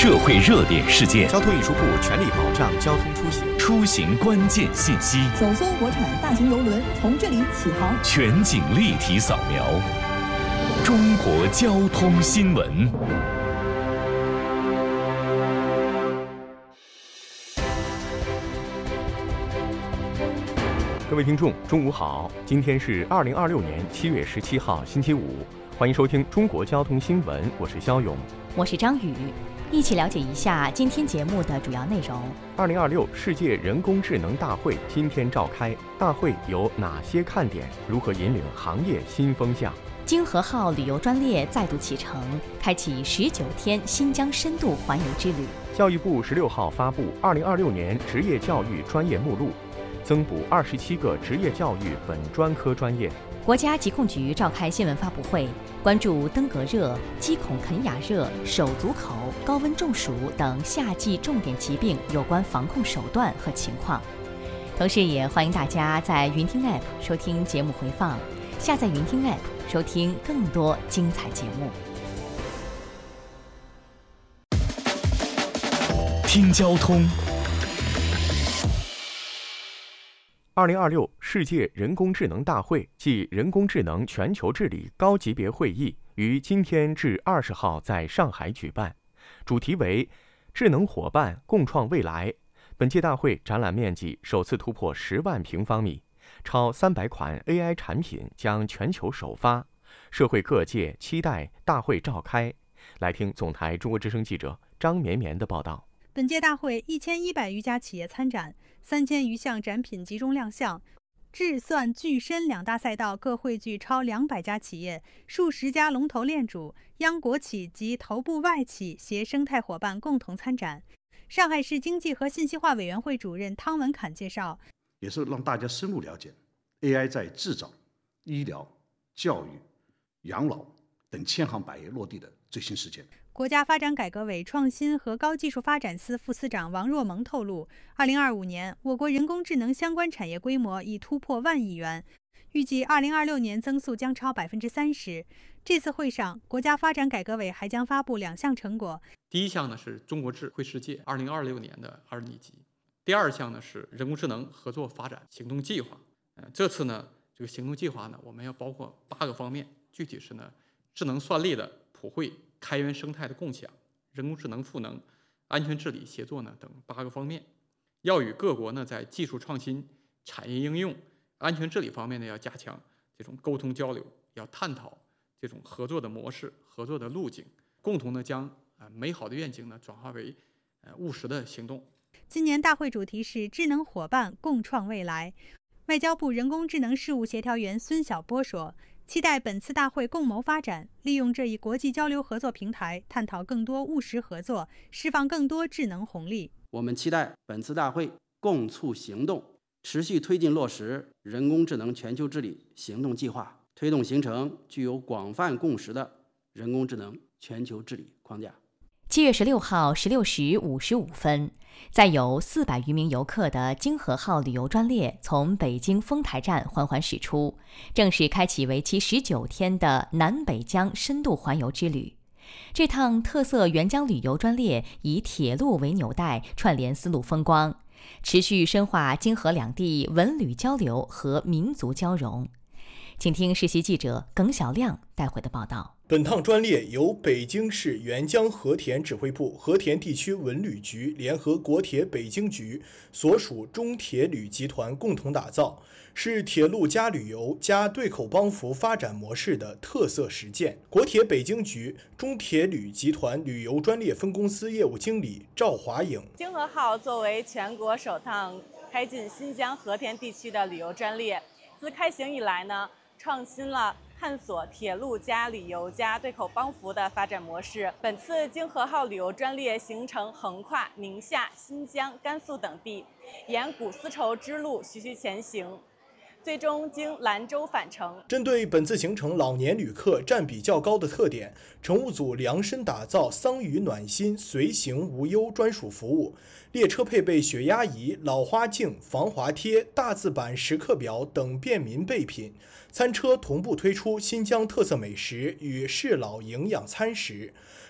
社会热点事件， 交通运输部全力保障交通出行， 出行关键信息， 首艘国产大型邮轮从这里起航， 全景立体扫描，中国交通新闻。 各位听众，中午好！今天是2026年7月17号，星期五，欢迎收听中国交通新闻，我是肖勇， 我是张宇，一起了解一下今天节目的主要内容。 2026世界人工智能大会今天召开，大会有哪些看点？如何引领行业新风向？ 京荷号旅游专列再度启程，开启19天新疆深度环游之旅。 教育部16号发布2026年职业教育专业目录，增补27个职业教育本专科专业。 国家疾控局召开新闻发布会，关注登革热、鸡孔肯雅热、手足口、高温中暑等夏季重点疾病有关防控手段和情况。同时也欢迎大家在云听 App 收听节目回放，下载云听 App 收听更多精彩节目。 听交通。 2026世界人工智能大会暨人工智能全球治理高级别会议于今天至20号在上海举办，主题为智能伙伴共创未来。本届大会展览面积首次突破10万平方米，超300款 AI 产品将全球首发，社会各界期待大会召开。来听总台中国之声记者张绵绵的报道。 本届大会1100余家企业参展，3000余项展品集中亮相，智算具深两大赛道各汇聚超200家企业，数十家龙头链主、央国企及头部外企携生态伙伴共同参展。上海市经济和信息化委员会主任汤文侃介绍， 也是让大家深入了解 AI 在制造、医疗、教育、养老等千行百业落地的最新实践。 国家发展改革委创新和高技术发展司副司长王若萌透露，2025年我国人工智能相关产业规模已突破1万亿元，预计2026年增速将超30%。这次会上，国家发展改革委还将发布2项成果。 第一项呢是中国智慧世界2026年的2年级，第二项呢是人工智能合作发展行动计划。这次呢这个行动计划呢，我们要包括8个方面，具体是呢智能算力的普惠、开源生态的共享、人工智能赋能、安全治理协作呢等8个方面，要与各国呢在技术创新、产业应用、安全治理方面呢要加强这种沟通交流，要探讨这种合作的模式、合作的路径，共同呢将美好的愿景呢转化为务实的行动。 今年大会主题是智能伙伴共创未来。外交部人工智能事务协调员孙晓波说，期待本次大会共谋发展，利用这一国际交流合作平台，探讨更多务实合作，释放更多智能红利。 我们期待本次大会共促行动，持续推进落实人工智能全球治理行动计划，推动形成具有广泛共识的人工智能全球治理框架。 7月16号16时55分，载有400余名游客的京荷号旅游专列从北京丰台站缓缓驶出，正式开启为期19天的南北疆深度环游之旅。这趟特色援疆旅游专列以铁路为纽带，串联丝路风光，持续深化京荷两地文旅交流和民族交融。请听实习记者耿晓亮带回的报道。 本趟专列由北京市援疆和田指挥部和田地区文旅局联合国铁北京局所属中铁旅集团共同打造，是铁路加旅游加对口帮扶发展模式的特色实践。国铁北京局中铁旅集团旅游专列分公司业务经理赵华颖， 京荷号作为全国首趟开进新疆和田地区的旅游专列，自开行以来呢，创新了探索铁路加旅游加对口帮扶的发展模式。本次京荷号旅游专列行程横跨宁夏、新疆、甘肃等地，沿古丝绸之路徐徐前行，最终经兰州返程。 针对本次行程老年旅客占比较高的特点，乘务组量身打造桑榆暖心随行无忧专属服务，列车配备血压仪、老花镜、防滑贴、大字版时刻表等便民备品。餐车同步推出新疆特色美食与适老营养餐食，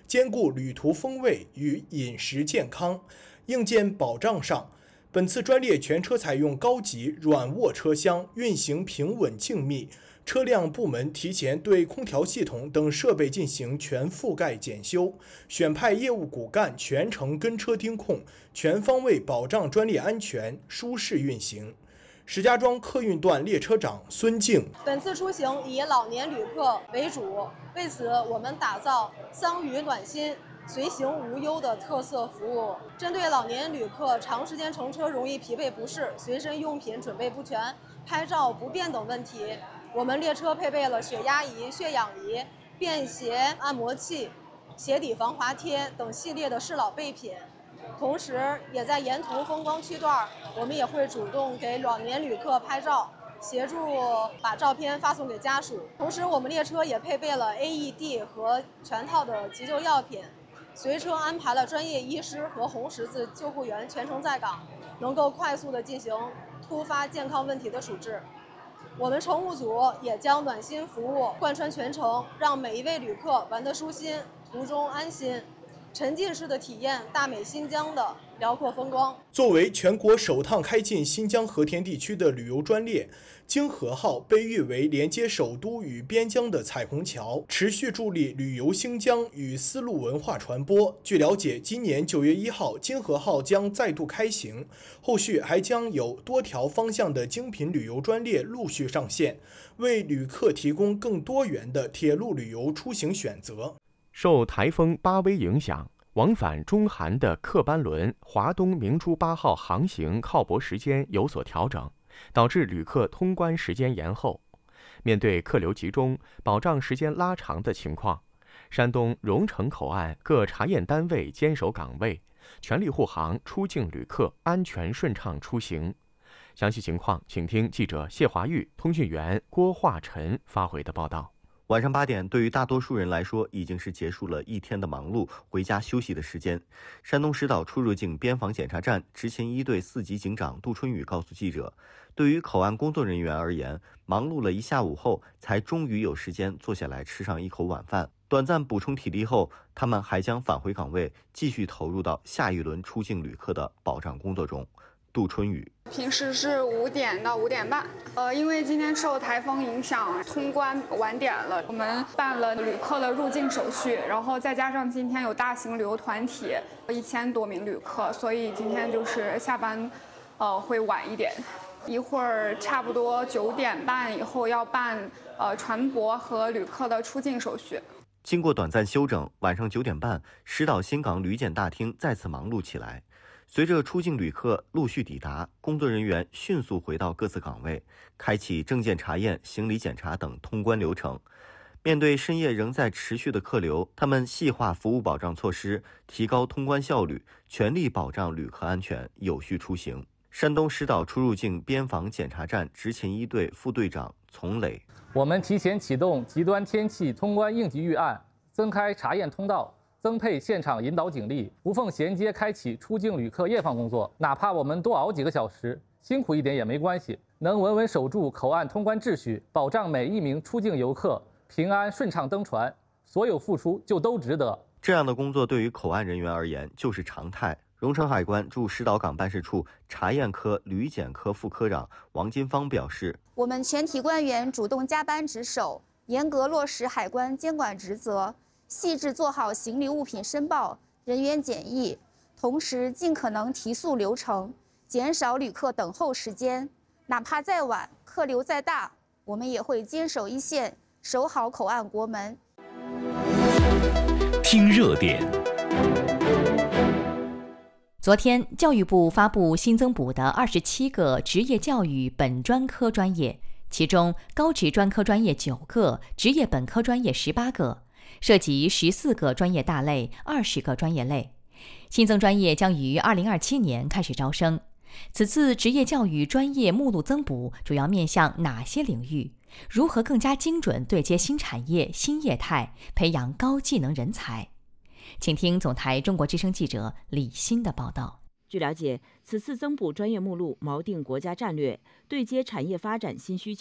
兼顾旅途风味与饮食健康。硬件保障上，本次专列全车采用高级软卧车厢，运行平稳静谧。车辆部门提前对空调系统等设备进行全覆盖检修，选派业务骨干全程跟车盯控，全方位保障专列安全舒适运行。石家庄客运段列车长孙静： 本次出行以老年旅客为主，为此我们打造桑榆暖心、随行无忧的特色服务。针对老年旅客长时间乘车容易疲惫不适、随身用品准备不全、拍照不便等问题，我们列车配备了血压仪、血氧仪、便携按摩器、鞋底防滑贴等系列的适老备品。同时，也在沿途风光区段，我们也会主动给老年旅客拍照，协助把照片发送给家属。同时，我们列车也配备了 AED 和全套的急救药品，随车安排了专业医师和红十字救护员全程在岗，能够快速地进行突发健康问题的处置。我们乘务组也将暖心服务贯穿全程，让每一位旅客玩得舒心，途中安心，沉浸式的体验大美新疆的辽阔风光。 作为全国首趟开进新疆和田地区的旅游专列，京河号被誉为连接首都与边疆的彩虹桥，持续助力旅游新疆与丝路文化传播。据了解，今年9月1号，京河号将再度开行，后续还将有多条方向的精品旅游专列陆续上线，为旅客提供更多元的铁路旅游出行选择。 受台风巴威影响，往返中韩的客班轮华东明珠8号航行靠泊时间有所调整，导致旅客通关时间延后。面对客流集中、保障时间拉长的情况，山东荣成口岸各查验单位坚守岗位，全力护航出境旅客安全顺畅出行。详细情况，请听记者谢华玉、通讯员郭化晨发回的报道。 晚上8点，对于大多数人来说，已经是结束了一天的忙碌、回家休息的时间。山东石岛出入境边防检查站执勤1队4级警长杜春雨告诉记者，对于口岸工作人员而言，忙碌了一下午后，才终于有时间坐下来吃上一口晚饭。短暂补充体力后，他们还将返回岗位，继续投入到下一轮出境旅客的保障工作中。杜春雨： 平时是5点到5点半，因为今天受台风影响，通关晚点了，我们办了旅客的入境手续，然后再加上今天有大型旅游团体，1000多名旅客，所以今天就是下班，会晚一点。一会儿差不多9点半以后要办船舶和旅客的出境手续。 经过短暂休整，晚上9点半，石岛新港旅检大厅再次忙碌起来。随着出境旅客陆续抵达，工作人员迅速回到各自岗位，开启证件查验、行李检查等通关流程。面对深夜仍在持续的客流，他们细化服务保障措施，提高通关效率，全力保障旅客安全，有序出行。山东石岛出入境边防检查站执勤1队副队长丛磊： 我们提前启动极端天气通关应急预案，增开查验通道，增配现场引导警力，无缝衔接开启出境旅客夜访工作。哪怕我们多熬几个小时，辛苦一点也没关系，能稳稳守住口岸通关秩序，保障每一名出境游客平安顺畅登船，所有付出就都值得。 这样的工作对于口岸人员而言就是常态。荣成海关驻石岛港办事处查验科旅检科副科长王金芳表示， 我们全体官员主动加班值守，严格落实海关监管职责，细致做好行李物品申报、人员检疫，同时尽可能提速流程，减少旅客等候时间。哪怕再晚，客流再大，我们也会坚守一线，守好口岸国门。 听热点。 昨天，教育部发布新增补的27个职业教育本专科专业，其中高职专科专业9个，职业本科专业18个，涉及14个专业大类、20个专业类。新增专业将于2027年开始招生。此次职业教育专业目录增补主要面向哪些领域？如何更加精准对接新产业、新业态，培养高技能人才？请听总台中国之声记者李欣的报道。 据了解，此次增补专业目录锚定国家战略，对接产业发展新需求，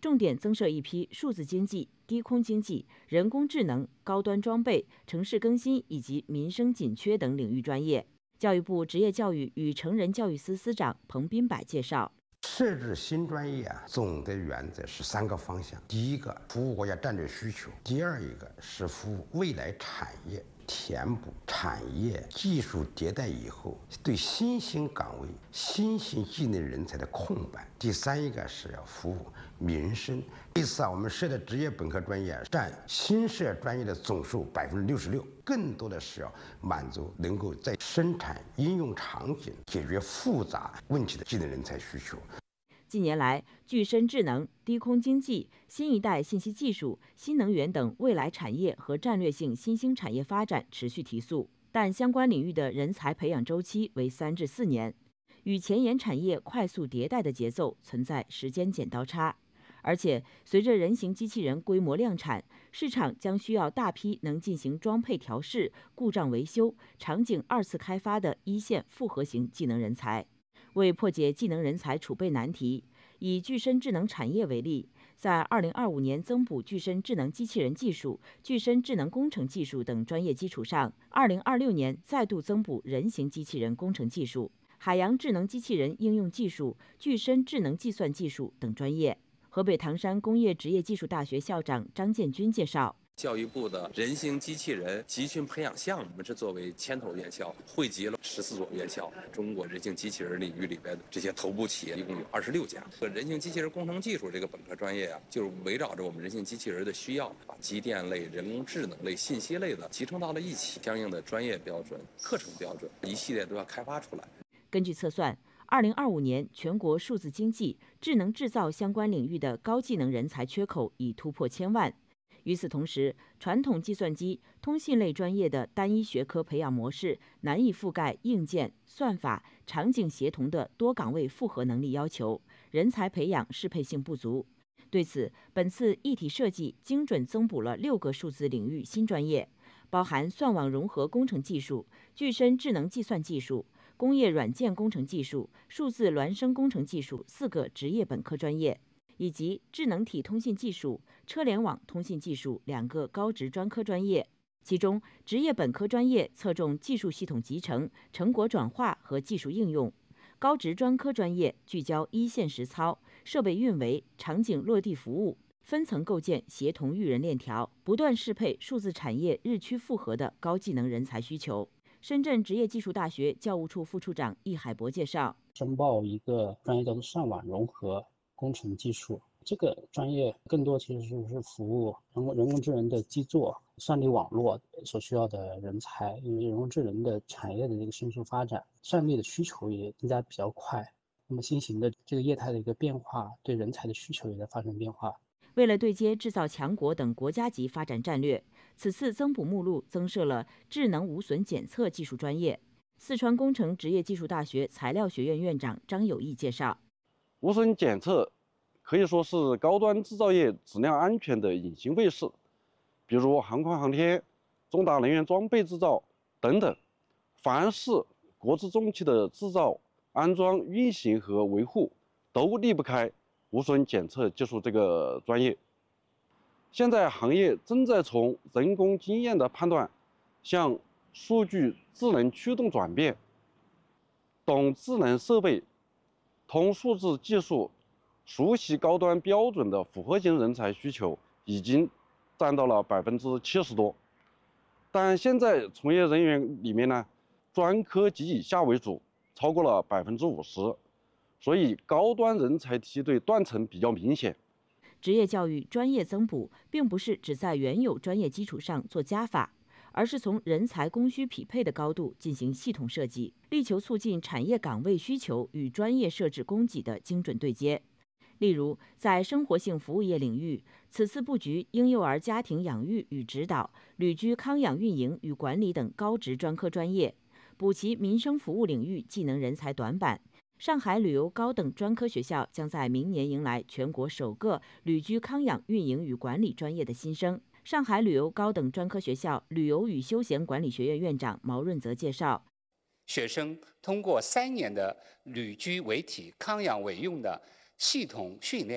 重点增设一批数字经济、低空经济、人工智能、高端装备、城市更新以及民生紧缺等领域专业。教育部职业教育与成人教育司司长彭斌柏介绍， 设置新专业总的原则是3个方向：第一个，服务国家战略需求；第二一个是服务未来产业，填补产业技术迭代以后对新兴岗位、新兴技能人才的空白；第三一个是要服务民生。这次我们设的职业本科专业占新设专业的总数66%，更多的是要满足能够在生产应用场景解决复杂问题的技能人才需求。 近年来，具身智能、低空经济、新一代信息技术、新能源等未来产业和战略性新兴产业发展持续提速，但相关领域的人才培养周期为3至4年，与前沿产业快速迭代的节奏存在时间剪刀差。而且，随着人形机器人规模量产，市场将需要大批能进行装配调试、故障维修、场景2次开发的一线复合型技能人才。为破解技能人才储备难题，以具身智能产业为例，在2025年增补具身智能机器人技术、具身智能工程技术等专业基础上，2026年再度增补人形机器人工程技术、海洋智能机器人应用技术、具身智能计算技术等专业。河北唐山工业职业技术大学校长张建军介绍， 教育部的人形机器人集群培养项目，我们是作为牵头院校，汇集了14所院校。中国人形机器人领域里边的这些头部企业一共有26家。人形机器人工程技术这个本科专业啊，就是围绕着我们人形机器人的需要，把机电类、人工智能类、信息类的集成到了一起，相应的专业标准、课程标准一系列都要开发出来。 根据测算，2025年全国数字经济、智能制造相关领域的高技能人才缺口已突破1000万。与此同时，传统计算机、通信类专业的单一学科培养模式难以覆盖硬件、算法、场景协同的多岗位复合能力要求，人才培养适配性不足。对此，本次一体设计精准增补了6个数字领域新专业，包含算网融合工程技术、具身智能计算技术、工业软件工程技术、数字孪生工程技术4个职业本科专业，以及智能体通信技术、车联网通信技术2个高职专科专业。其中，职业本科专业侧重技术系统集成、成果转化和技术应用；高职专科专业聚焦一线实操、设备运维、场景落地服务、分层构建、协同育人链条，不断适配数字产业日趋复合的高技能人才需求。深圳职业技术大学教务处副处长易海博介绍， 申报一个专业叫做算网融合工程技术，这个专业更多其实是服务人工智能的基座、算力网络所需要的人才。因为人工智能的产业的这个迅速发展，算力的需求也增加比较快，那么新型的这个业态的一个变化，对人才的需求也在发生变化。 为了对接制造强国等国家级发展战略，此次增补目录增设了智能无损检测技术专业。四川工程职业技术大学材料学院院长张友义介绍， 无损检测可以说是高端制造业质量安全的隐形卫士，比如航空航天、重大能源装备制造等等，凡是国之重器的制造、安装、运行和维护，都离不开无损检测技术这个专业。现在行业正在从人工经验的判断向数据智能驱动转变，懂智能设备、通数字技术、熟悉高端标准的复合型人才需求已经占到了70%多。但现在从业人员里面呢，专科及以下为主，超过了50%，所以高端人才梯队断层比较明显。 职业教育专业增补并不是只在原有专业基础上做加法，而是从人才供需匹配的高度进行系统设计，力求促进产业岗位需求与专业设置供给的精准对接。例如，在生活性服务业领域，此次布局婴幼儿家庭养育与指导、旅居康养运营与管理等高职专科专业，补齐民生服务领域技能人才短板。上海旅游高等专科学校将在明年迎来全国首个旅居康养运营与管理专业的新生。上海旅游高等专科学校旅游与休闲管理学院院长毛润泽介绍， 学生通过3年的旅居为体、康养为用的系统训练，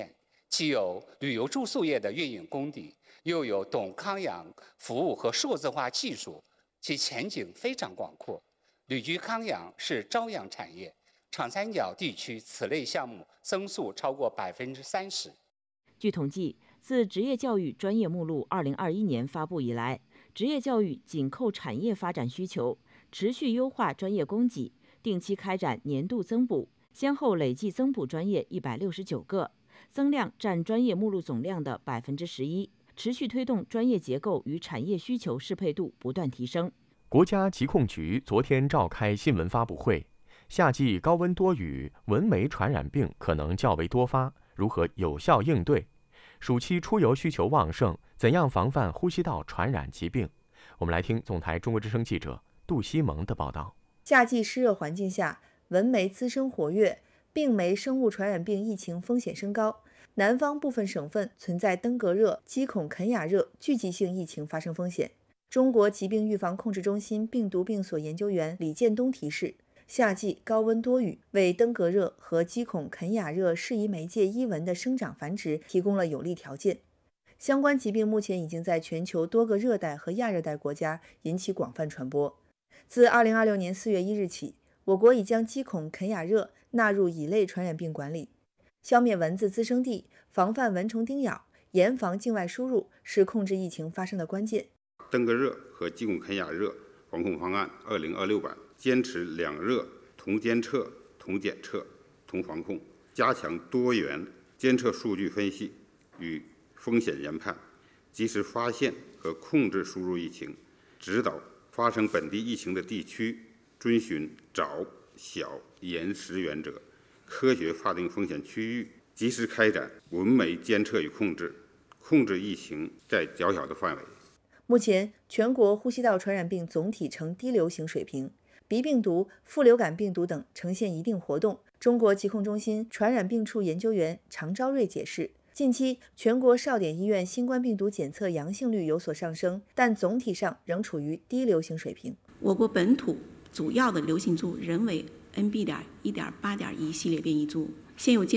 既有旅游住宿业的运营功底，又有懂康养服务和数字化技术，其前景非常广阔。旅居康养是朝阳产业，长三角地区此类项目增速超过30%。 据统计，自职业教育专业目录2021年发布以来，职业教育紧扣产业发展需求，持续优化专业供给，定期开展年度增补，先后累计增补专业169个，增量占专业目录总量的11%，持续推动专业结构与产业需求适配度不断提升。 国家疾控局昨天召开新闻发布会，夏季高温多雨，蚊媒传染病可能较为多发，如何有效应对？暑期出游需求旺盛，怎样防范呼吸道传染疾病？我们来听总台中国之声记者杜西蒙的报道。 夏季湿热环境下，蚊媒滋生活跃，病媒生物传染病疫情风险升高。南方部分省份存在登革热、鸡孔肯雅热聚集性疫情发生风险。中国疾病预防控制中心病毒病所研究员李建东提示，夏季高温多雨为登革热和鸡孔肯雅热适宜媒介伊蚊的生长繁殖提供了有利条件。相关疾病目前已经在全球多个热带和亚热带国家引起广泛传播。自2026年4月1日起，我国已将鸡孔肯雅热纳入乙类传染病管理。消灭蚊子滋生地，防范蚊虫叮咬，严防境外输入是控制疫情发生的关键。 登革热和鸡孔肯雅热防控方案2026版坚持两热同监测、同检测、同防控，加强多元监测数据分析与风险研判，及时发现和控制输入疫情，指导发生本地疫情的地区遵循早、小、严、实原则，科学划定风险区域，及时开展蚊媒监测与控制，控制疫情在较小的范围。 目前，全国呼吸道传染病总体呈低流行水平，鼻病毒、副流感病毒等呈现一定活动。中国疾控中心传染病处研究员常昭瑞解释，近期全国少点医院新冠病毒检测阳性率有所上升，但总体上仍处于低流行水平。 我国本土主要的流行株仍为 NB.1.8.1 系列变异株，现有监